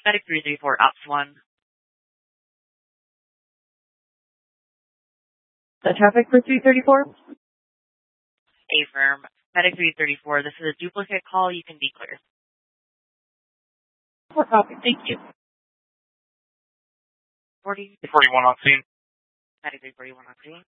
Medic 334, Ops 1. The traffic for 334? Affirm. Medic 334, this is a duplicate call. You can be clear. Copy. Thank you. 41 on scene. Medic 341 on scene.